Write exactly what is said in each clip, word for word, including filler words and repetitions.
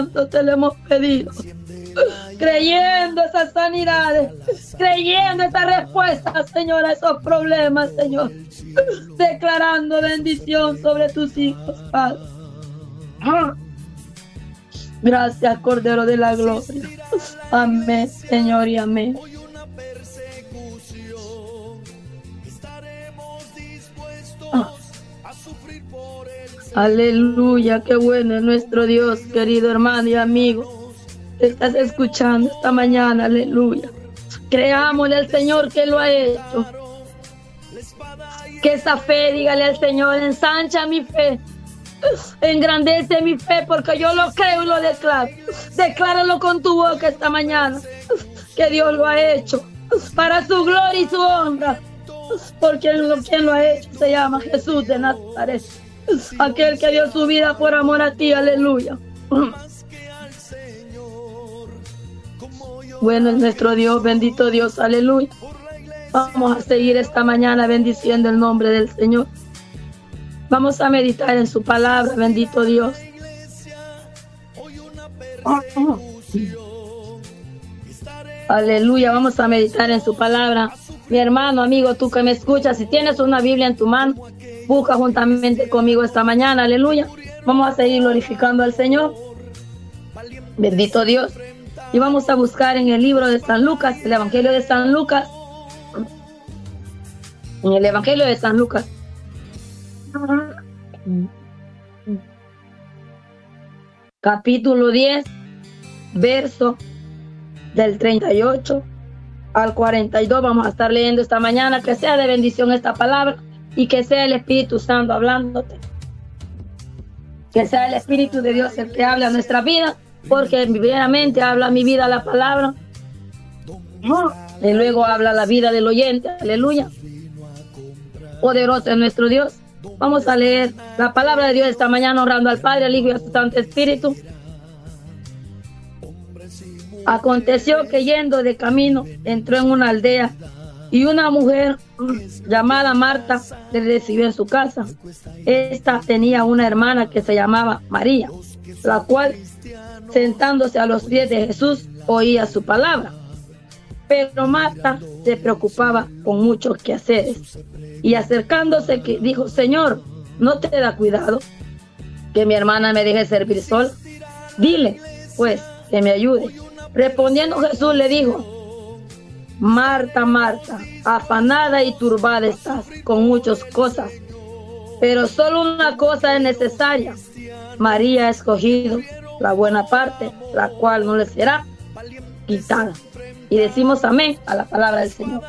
Santo te lo hemos pedido, creyendo esas sanidades, creyendo esas respuestas, Señor, a esos problemas, Señor, declarando bendición sobre tus hijos, Padre. Gracias, Cordero de la Gloria. Amén, Señor, y amén. Ah. Aleluya, qué bueno es nuestro Dios, querido hermano y amigo. Te estás escuchando esta mañana, aleluya. Creámosle al Señor que lo ha hecho. Que esa fe, dígale al Señor, ensancha mi fe, engrandece mi fe, porque yo lo creo y lo declaro. Decláralo con tu boca esta mañana, que Dios lo ha hecho para su gloria y su honra, porque quien lo ha hecho se llama Jesús de Nazaret, aquel que dio su vida por amor a ti, aleluya. Bueno es nuestro Dios, bendito Dios, aleluya. Vamos a seguir esta mañana bendiciendo el nombre del Señor. Vamos a meditar en su palabra, bendito Dios. Aleluya, vamos a meditar en su palabra. Mi hermano, amigo, tú que me escuchas, si tienes una Biblia en tu mano, busca juntamente conmigo esta mañana, aleluya. Vamos a seguir glorificando al Señor, bendito Dios. Y vamos a buscar en el libro de San Lucas, el Evangelio de San Lucas. En el Evangelio de San Lucas. Capítulo diez, verso del treinta y ocho al cuarenta y dos. Vamos a estar leyendo esta mañana. Que sea de bendición esta palabra y que sea el Espíritu Santo hablándote. Que sea el Espíritu de Dios el que habla a nuestra vida, porque primeramente habla mi vida la palabra y luego habla la vida del oyente. Aleluya. Poderoso es nuestro Dios. Vamos a leer la palabra de Dios esta mañana, honrando al Padre, al Hijo y a su Santo Espíritu. Aconteció que yendo de camino entró en una aldea y una mujer llamada Marta le recibió en su casa. Esta tenía una hermana que se llamaba María, la cual, sentándose a los pies de Jesús, oía su palabra. Pero Marta se preocupaba con muchos quehaceres y acercándose que dijo: Señor, ¿no te da cuidado que mi hermana me deje servir sola? Dile, pues, que me ayude. Respondiendo Jesús le dijo: Marta, Marta, afanada y turbada estás con muchas cosas, pero solo una cosa es necesaria. María ha escogido la buena parte, la cual no le será quitada. Y decimos amén a la palabra del Señor.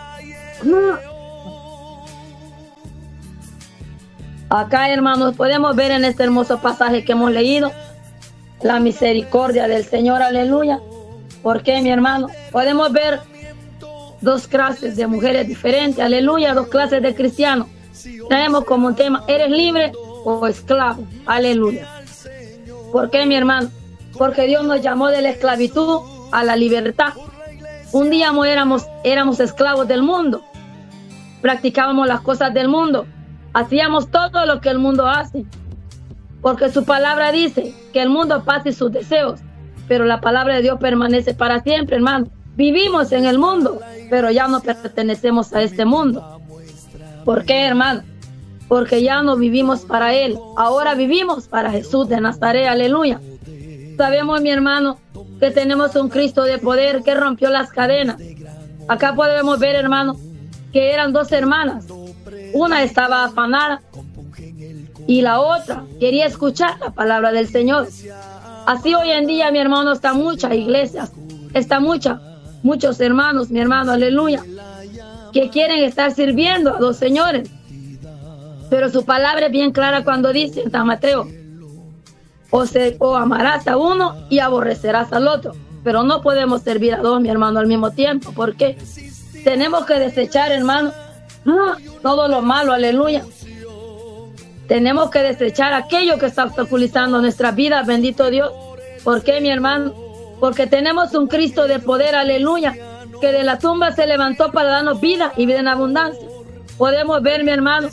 Acá, hermanos, podemos ver en este hermoso pasaje que hemos leído la misericordia del Señor, aleluya. ¿Por qué, mi hermano? Podemos ver dos clases de mujeres diferentes, aleluya, dos clases de cristianos. Tenemos como un tema: ¿eres libre o esclavo? Aleluya. ¿Por qué, mi hermano? Porque Dios nos llamó de la esclavitud a la libertad. Un día éramos, éramos esclavos del mundo, practicábamos las cosas del mundo, hacíamos todo lo que el mundo hace, porque su palabra dice que el mundo pasa y sus deseos, pero la palabra de Dios permanece para siempre, hermano. Vivimos en el mundo, pero ya no pertenecemos a este mundo. ¿Por qué, hermano? Porque ya no vivimos para Él, ahora vivimos para Jesús de Nazaret, aleluya. Sabemos, mi hermano, que tenemos un Cristo de poder que rompió las cadenas. Acá podemos ver, hermano, que eran dos hermanas. Una estaba afanada y la otra quería escuchar la palabra del Señor. Así hoy en día, mi hermano, está muchas iglesias, está mucha, muchos hermanos, mi hermano, aleluya, que quieren estar sirviendo a dos señores. Pero su palabra es bien clara cuando dice en San Mateo: O, se, o amarás a uno y aborrecerás al otro. Pero no podemos servir a dos, mi hermano, al mismo tiempo. ¿Por qué? Tenemos que desechar, hermano, todo lo malo, aleluya. Tenemos que desechar aquello que está obstaculizando nuestras vidas, bendito Dios. ¿Por qué, mi hermano? Porque tenemos un Cristo de poder, aleluya, que de la tumba se levantó para darnos vida y vida en abundancia. Podemos ver, mi hermano,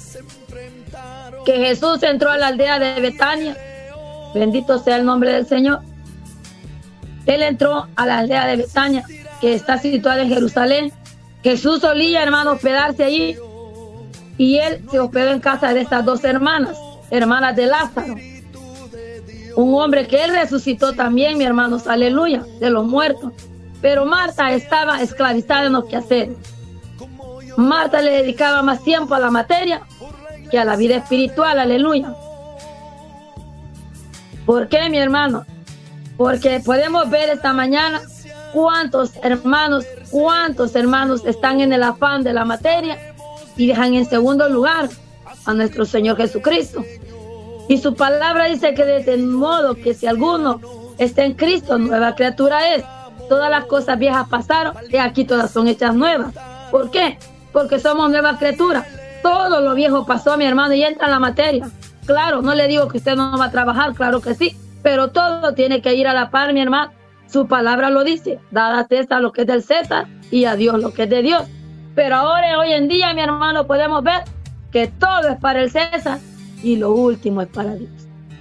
que Jesús entró a la aldea de Betania. Bendito sea el nombre del Señor. Él entró a la aldea de Betania, que está situada en Jerusalén. Jesús solía, hermano, hospedarse allí, y él se hospedó en casa de estas dos hermanas, hermanas de Lázaro, un hombre que él resucitó también, mi hermanos, aleluya, de los muertos. Pero Marta estaba esclavizada en los quehaceres. Marta le dedicaba más tiempo a la materia que a la vida espiritual, aleluya. ¿Por qué, mi hermano? Porque podemos ver esta mañana cuántos hermanos, cuántos hermanos están en el afán de la materia y dejan en segundo lugar a nuestro Señor Jesucristo. Y su palabra dice que de modo que si alguno está en Cristo, nueva criatura es. Todas las cosas viejas pasaron y aquí todas son hechas nuevas. ¿Por qué? Porque somos nuevas criaturas. Todo lo viejo pasó, mi hermano, y entra en la materia. Claro, no le digo que usted no va a trabajar, claro que sí, pero todo tiene que ir a la par, mi hermano. Su palabra lo dice, dada a César lo que es del César y a Dios lo que es de Dios. Pero ahora, hoy en día, mi hermano, podemos ver que todo es para el César y lo último es para Dios.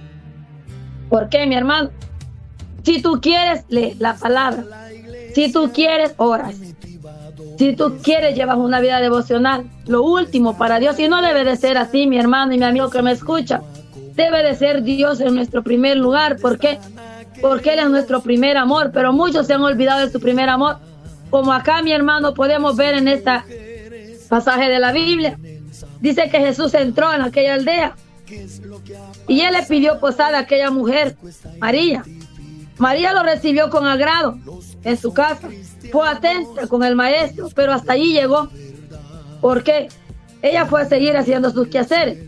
¿Por qué, mi hermano? Si tú quieres, lee la palabra. Si tú quieres, oras. Si tú quieres, llevas una vida devocional. Lo último para Dios. Y no debe de ser así, mi hermano y mi amigo que me escucha. Debe de ser Dios en nuestro primer lugar. ¿Por qué? Porque Él es nuestro primer amor. Pero muchos se han olvidado de su primer amor. Como acá, mi hermano, podemos ver en este pasaje de la Biblia. Dice que Jesús entró en aquella aldea. Y Él le pidió posada a aquella mujer, María. María lo recibió con agrado en su casa. Fue atenta con el maestro, pero hasta allí llegó. ¿Por qué? Ella fue a seguir haciendo sus quehaceres.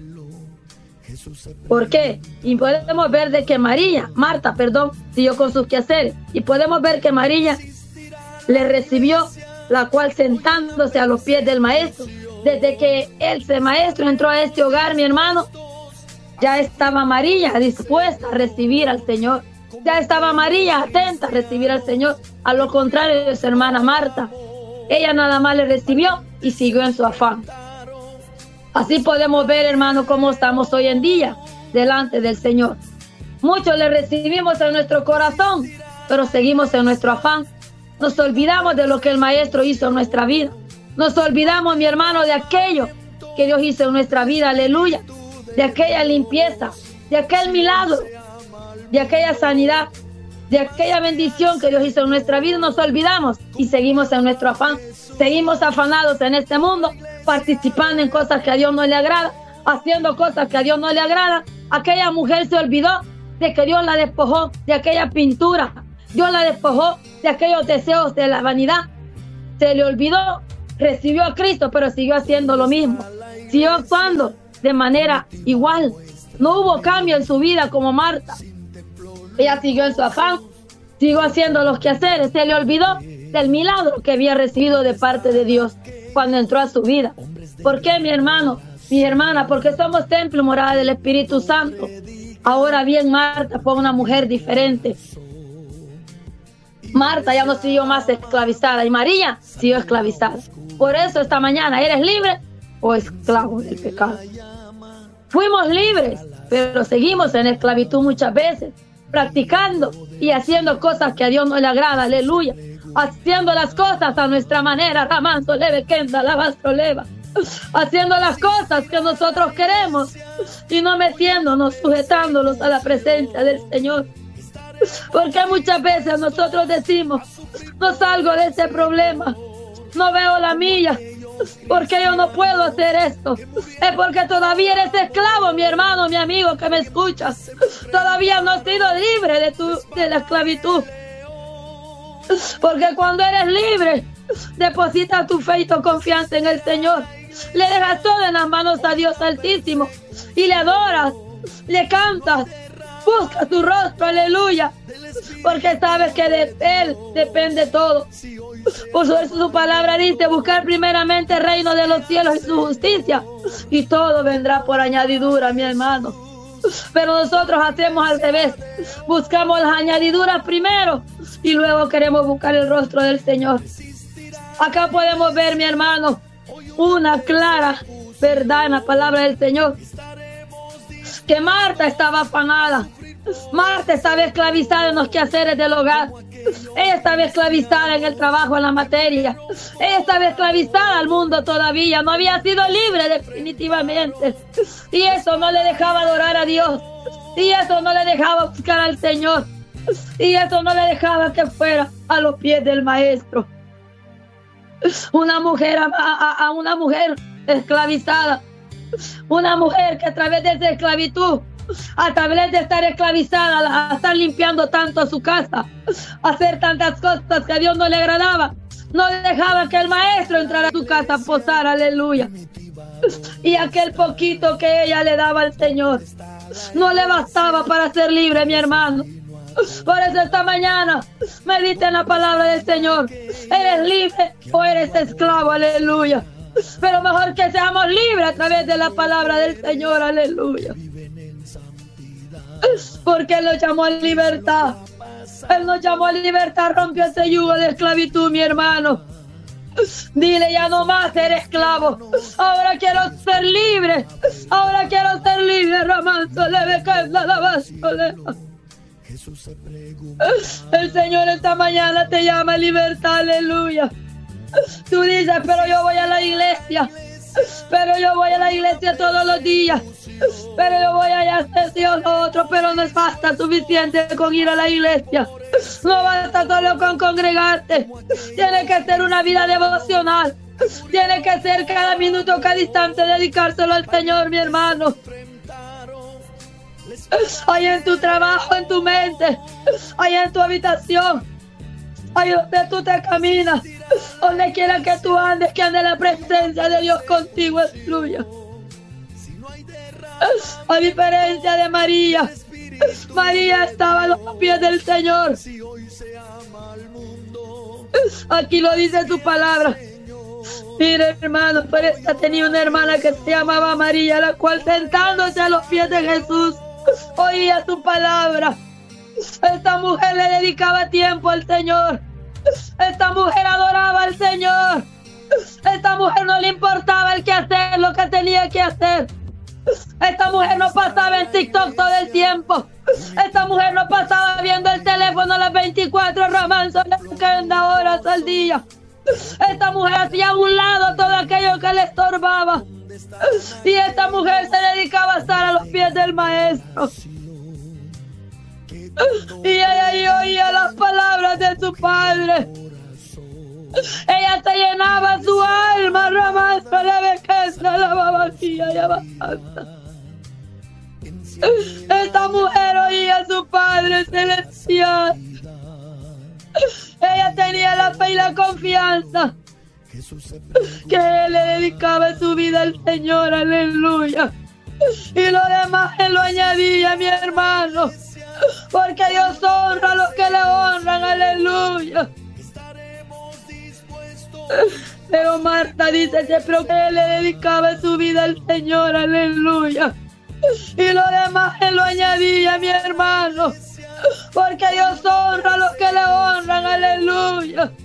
¿Por qué? Y podemos ver de que María, Marta, perdón, siguió con sus quehaceres. Y podemos ver que María le recibió, la cual sentándose a los pies del maestro. Desde que ese maestro entró a este hogar, mi hermano, ya estaba María dispuesta a recibir al Señor. Ya estaba María atenta a recibir al Señor. A lo contrario de su hermana Marta, ella nada más le recibió y siguió en su afán. Así podemos ver, hermano, cómo estamos hoy en día delante del Señor. Muchos le recibimos en nuestro corazón, pero seguimos en nuestro afán. Nos olvidamos de lo que el Maestro hizo en nuestra vida. Nos olvidamos, mi hermano, de aquello que Dios hizo en nuestra vida, aleluya. De aquella limpieza, de aquel milagro, de aquella sanidad, de aquella bendición que Dios hizo en nuestra vida. Nos olvidamos y seguimos en nuestro afán. Seguimos afanados en este mundo, participando en cosas que a Dios no le agrada, haciendo cosas que a Dios no le agrada. Aquella mujer se olvidó de que Dios la despojó de aquella pintura. Dios la despojó de aquellos deseos de la vanidad. Se le olvidó, recibió a Cristo, pero siguió haciendo lo mismo. Siguió actuando de manera igual. No hubo cambio en su vida como Marta. Ella siguió en su afán, siguió haciendo los quehaceres. Se le olvidó del milagro que había recibido de parte de Dios cuando entró a su vida. ¿Por qué, mi hermano, mi hermana? Porque somos templo y morada del Espíritu Santo. Ahora bien, Marta fue una mujer diferente. Marta ya no siguió más esclavizada y María siguió esclavizada. Por eso esta mañana, ¿eres libre o esclavo del pecado? Fuimos libres, pero seguimos en esclavitud muchas veces, practicando y haciendo cosas que a Dios no le agrada, aleluya. Haciendo las cosas a nuestra manera, Ramanso leve kenda, lavastro leva. Haciendo las cosas que nosotros queremos y no metiéndonos, sujetándolos a la presencia del Señor. Porque muchas veces nosotros decimos, no salgo de ese problema, no veo la milla, porque yo no puedo hacer esto. Es porque todavía eres esclavo, mi hermano, mi amigo que me escuchas. Todavía no has sido libre de, tu, de la esclavitud. Porque cuando eres libre, depositas tu fe y tu confianza en el Señor. Le dejas todo en las manos a Dios Altísimo y le adoras, le cantas, buscas tu rostro, aleluya, porque sabes que de Él depende todo. Por eso su palabra dice, buscar primeramente el reino de los cielos y su justicia, y todo vendrá por añadidura, mi hermano. Pero nosotros hacemos al revés, buscamos las añadiduras primero y luego queremos buscar el rostro del Señor. Acá podemos ver, mi hermano, una clara verdad en la palabra del Señor, que Marta estaba afanada Marta estaba esclavizada en los quehaceres del hogar. Ella estaba esclavizada en el trabajo, en la materia. Ella estaba esclavizada al mundo todavía. No había sido libre definitivamente. Y eso no le dejaba adorar a Dios. Y eso no le dejaba buscar al Señor. Y eso no le dejaba que fuera a los pies del Maestro. Una mujer a, a, a una mujer esclavizada. Una mujer que a través de esa esclavitud, a través de estar esclavizada, a estar limpiando tanto a su casa, a hacer tantas cosas que a Dios no le agradaba, no le dejaba que el Maestro entrara a su casa a posar, aleluya. Y aquel poquito que ella le daba al Señor no le bastaba para ser libre, mi hermano. Por eso esta mañana medita en la palabra del Señor. ¿Eres libre o eres esclavo? Aleluya. Pero mejor que seamos libres a través de la palabra del Señor. Aleluya. Porque Él nos llamó a libertad. Él nos llamó a libertad. Rompió ese yugo de esclavitud, mi hermano. Dile, ya no más ser esclavo. Ahora quiero ser libre. Ahora quiero ser libre. Ramanzo, leve, la la El Señor esta mañana te llama a libertad, aleluya. Tú dices, pero yo voy a la iglesia. Pero yo voy a la iglesia todos los días. Pero yo voy a hacer sí o lo otro. Pero no es basta suficiente con ir a la iglesia. No basta solo con congregarte. Tiene que ser una vida devocional. Tiene que ser cada minuto, cada instante dedicárselo al Señor, mi hermano. Ahí en tu trabajo, en tu mente, ahí en tu habitación, ahí donde tú te caminas, donde quiera que tú andes, que ande la presencia de Dios contigo, aleluya. A diferencia de María, María estaba a los pies del Señor. Aquí lo dice su palabra. Mire, hermano, pero esta tenía una hermana que se llamaba María, la cual sentándose a los pies de Jesús oía su palabra. Esta mujer le dedicaba tiempo al Señor. Esta mujer adoraba al Señor. Esta mujer no le importaba el que hacer, lo que tenía que hacer. Esta mujer no pasaba en TikTok todo el tiempo. Esta mujer no pasaba viendo el teléfono las veinticuatro ramanzas horas al día. Esta mujer hacía a un lado todo aquello que le estorbaba. Y esta mujer se dedicaba a estar a los pies del Maestro. Y ella ahí oía las palabras de su Padre. Ella se llenaba su alma, Ramanzo, la vejeza, la babacía y abastanza. Esta mujer oía a su Padre celestial. Ella tenía la fe y la confianza que Él le dedicaba su vida al Señor, aleluya. Y lo demás Él lo añadía, mi hermano, porque Dios honra a los que le honran, aleluya. Pero Marta dice pero que Él le dedicaba su vida al Señor, aleluya. Y lo demás Él lo añadía, mi hermano, porque Dios honra a los que le honran, aleluya.